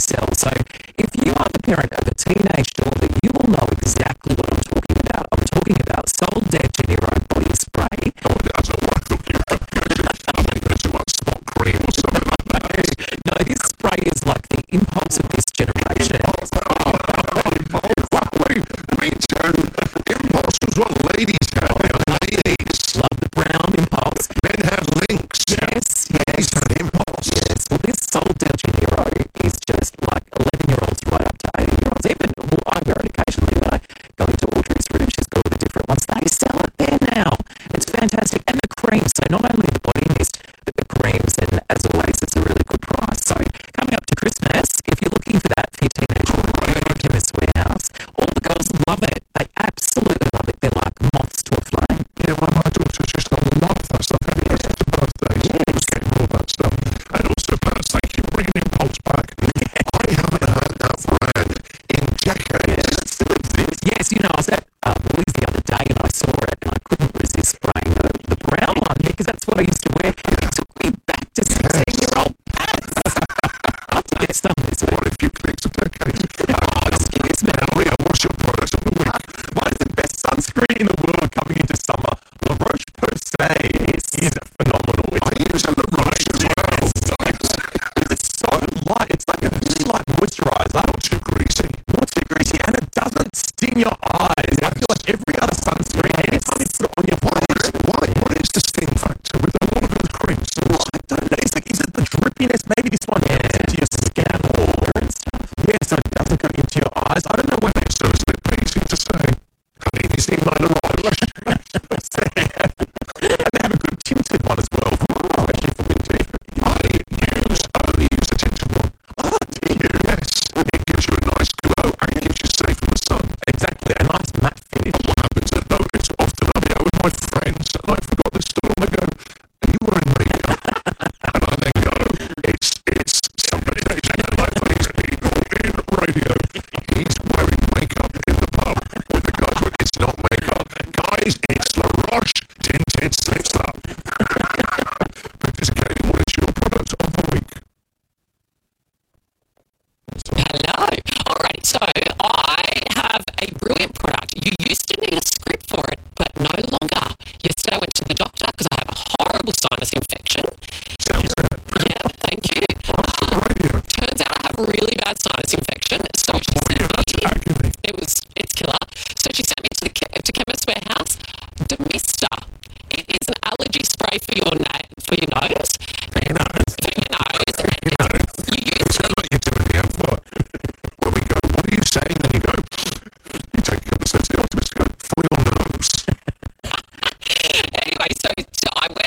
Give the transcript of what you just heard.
sell. So if you are the parent of a teenage daughter, you will know exactly what I'm talking about. I'm talking about Sol de Janeiro body spray. Oh, it doesn't work. I think there's too much spot cream or something like that. No, this spray is like the impulse of this generation. Me too. Impulse was what ladies have. Ladies. Love the brown impulse. Men have links. Yes. Ladies have impulse. Yes. Well, this Sol de Janeiro is just like 11-year-olds right up to 80-year-olds. Even, I wear it occasionally when I go into Audrey's room. She's got all the different ones. They sell it there now. It's fantastic. And the creams. So not only the body mist, but the creams. And as always, it's a really good price. So coming up to Christmas, if you're looking for that for your teenage daughter, Chemist Warehouse, all the girls love it. They absolutely love it. They're like moths to a flame. Yeah, well, my daughter just love that stuff. Anyway, it's a birthday. Yes. She was getting all that stuff. And also, Paz, thank you for bringing Impulse back. I haven't heard that brand in decades. Yes, you know, I was at Woolies the other day and I saw it and I couldn't resist spraying the brown one because that's what I used to wear. It took me back to 16-year-old Pat. I have to get some this week. What if you clicked a decade? Excuse me. Maria, what's your product of the week? What is the best sunscreen in the world coming into summer? La Roche-Posay is phenomenal. I use a La Roche as well. It's so light. It's like a really light moisturizer. Not too greasy. Not too greasy, and it doesn't sting your eyes. I feel like every other sunscreen, anytime you put it on your face. What is the sting factor with a lot of those creams? I don't know. It's like, is it the drippiness? Maybe this one gets into your skin or and stuff. Yeah, so it doesn't go into your eyes. I don't know what So it's a bit easy to say. Honey, you seem like the right. And they have a good tinted one as well, especially for winter. I only use the tinted one. Oh, do you? Yes. It gives you a nice glow and it keeps you safe from the sun. Exactly, a nice matte finish. What happens is often I'm out with my friends and I forgot the store and I go, are you wearing makeup? And I then go, it's somebody and I face people in radio. He's wearing makeup in the pub with the guys with it's not makeup. Guys, it's La Roche tinted safe stuff. Just Katie, what is your product of the week? Hello. Alrighty, so I have a brilliant product. You used to need a script for it, but no longer. Yesterday I went to the doctor because I have a horrible sinus infection. Sounds bad. Yeah, thank you. Radio. Turns out I have a really bad sinus infection. So she Yeah, that's sent me, agony. it's killer. So she sent me to Chemist Warehouse. Demista. It is an allergy spray for your nose. For your nose. You use Sounds like you're doing the advert. When we go, what are you saying? Then you go, you take a couple of steps to the optimist, go, for your nose. Anyway, so I